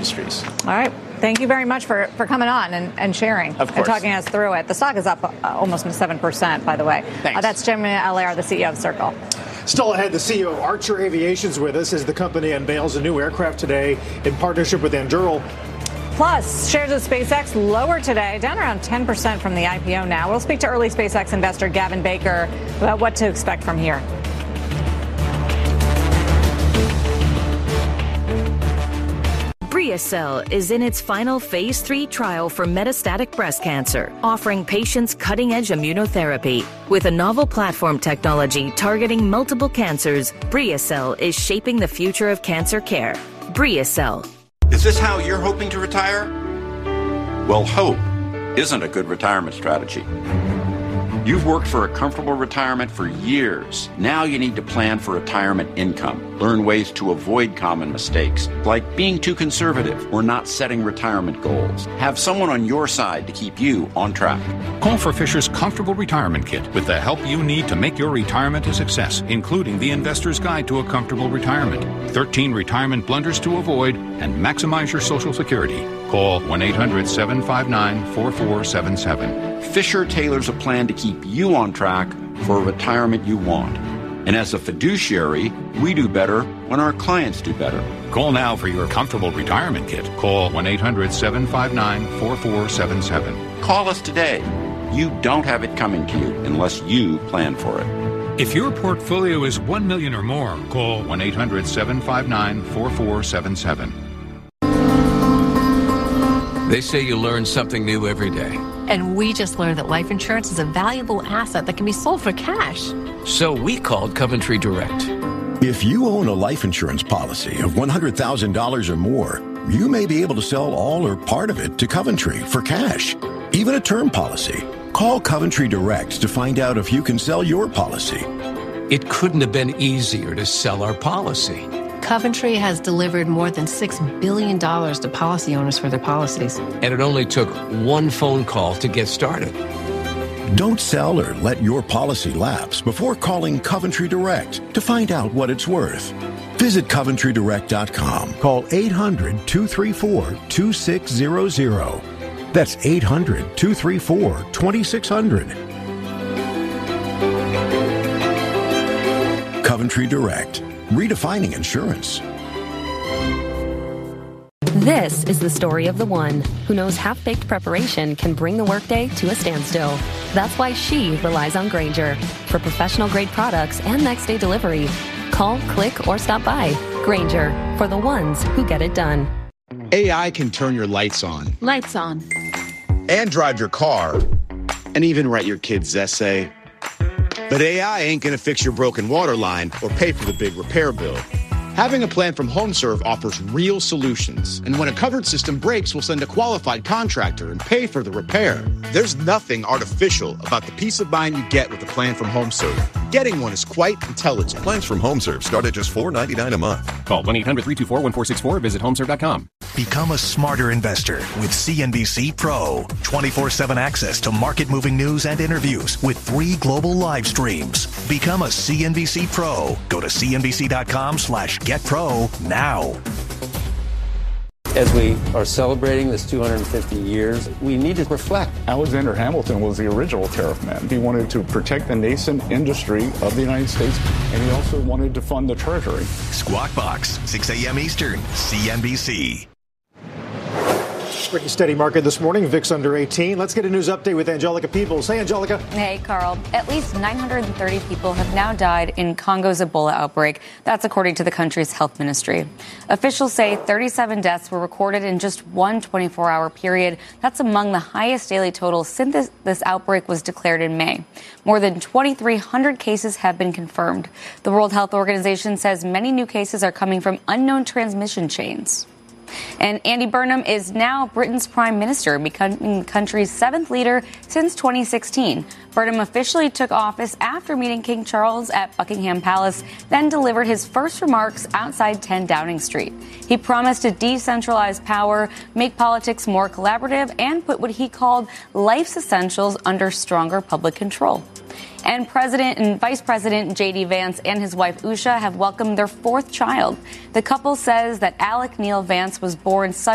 industries. All right. Thank you very much for coming on and sharing of course. and talking us through it. The stock is up almost 7%, by the way. That's Jim Allaire, the CEO of Circle. Still ahead, the CEO of Archer Aviation's with us as the company unveils a new aircraft today in partnership with Anduril. Plus, shares of SpaceX lower today, down around 10% from the IPO now. We'll speak to early SpaceX investor Gavin Baker about what to expect from here. BriaCell is in its final phase 3 trial for metastatic breast cancer, offering patients cutting-edge immunotherapy. With a novel platform technology targeting multiple cancers, BriaCell is shaping the future of cancer care. BriaCell. Is this how you're hoping to retire? Well, hope isn't a good retirement strategy. You've worked for a comfortable retirement for years. Now you need to plan for retirement income. Learn ways to avoid common mistakes, like being too conservative or not setting retirement goals. Have someone on your side to keep you on track. Call for Fisher's Comfortable Retirement Kit with the help you need to make your retirement a success, including the Investor's Guide to a Comfortable Retirement, 13 retirement blunders to avoid, and maximize your Social Security. Call 1-800-759-4477. Fisher tailors a plan to keep you on track for a retirement you want. And as a fiduciary, we do better when our clients do better. Call now for your Comfortable Retirement Kit. Call 1-800-759-4477. Call us today. You don't have it coming to you unless you plan for it. If your portfolio is $1 million or more, call 1-800-759-4477. They say you learn something new every day. And we just learned that life insurance is a valuable asset that can be sold for cash. So we called Coventry Direct. If you own a life insurance policy of $100,000 or more, you may be able to sell all or part of it to Coventry for cash, even a term policy. Call Coventry Direct to find out if you can sell your policy. It couldn't have been easier to sell our policy. Coventry has delivered more than $6 billion to policy owners for their policies. And it only took one phone call to get started. Don't sell or let your policy lapse before calling Coventry Direct to find out what it's worth. Visit CoventryDirect.com. Call 800-234-2600. That's 800-234-2600. Coventry Direct. Redefining insurance. This is the story of the one who knows half-baked preparation can bring the workday to a standstill. That's why she relies on Grainger for professional-grade products and next-day delivery. Call, click, or stop by. Grainger, for the ones who get it done. AI can turn your lights on. Lights on. And drive your car. And even write your kid's essay. But AI ain't going to fix your broken water line or pay for the big repair bill. Having a plan from HomeServe offers real solutions. And when a covered system breaks, we'll send a qualified contractor and pay for the repair. There's nothing artificial about the peace of mind you get with a plan from HomeServe. Getting one is quite intelligent. Plans from HomeServe start at just $4.99 a month. Call 1-800-324-1464 or visit homeserve.com. Become a smarter investor with CNBC Pro. 24/7 access to market-moving news and interviews with 3 global live streams. Become a CNBC Pro. Go to cnbc.com/getpro now. As we are celebrating this 250 years, we need to reflect. Alexander Hamilton was the original tariff man. He wanted to protect the nascent industry of the United States, and he also wanted to fund the Treasury. Squawk Box, 6 a.m. Eastern, CNBC. Pretty steady market this morning. VIX under 18. Let's get a news update with Angelica Peebles. Hey, Angelica. Hey, Carl. At least 930 people have now died in Congo's Ebola outbreak. That's according to the country's health ministry. Officials say 37 deaths were recorded in just one 24-hour period. That's among the highest daily totals since this outbreak was declared in May. More than 2,300 cases have been confirmed. The World Health Organization says many new cases are coming from unknown transmission chains. And Andy Burnham is now Britain's prime minister, becoming the country's 7th leader since 2016. Burnham officially took office after meeting King Charles at Buckingham Palace, then delivered his first remarks outside 10 Downing Street. He promised to decentralize power, make politics more collaborative, and put what he called life's essentials under stronger public control. And President and Vice President J.D. Vance and his wife Usha have welcomed their 4th child. The couple says that Alec Neil Vance was born